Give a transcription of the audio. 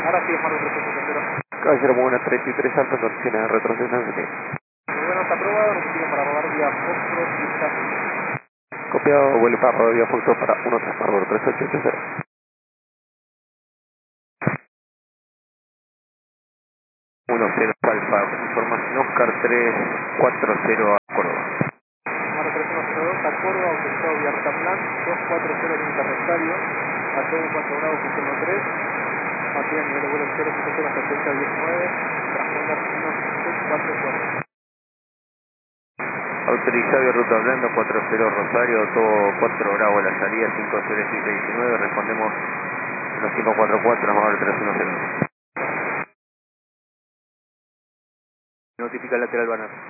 Ahora sí, Marco 380. Caballero, muy buenas, 33 alto, condiciones de retroceso. Muy bueno, está aprobado, nos piden para rodar vía Foxtrot y Chasis. Copiado, vuelo para rodar vía Foxtrot para 13 Marco 3880. 10 Alfa, información Oscar 340 a Córdoba. Marco 312 a Córdoba, autorizado vía Rotaplan, 240 en Interrestario, a 4 grados 103, mantiene nivel de vuelo 070 hasta 3019, transponder 1644. Autorizado y ruta Blando 40 Rosario, todo 4 grados la salida, 5019, respondemos los 544, Marco 310. Notifica lateral banner.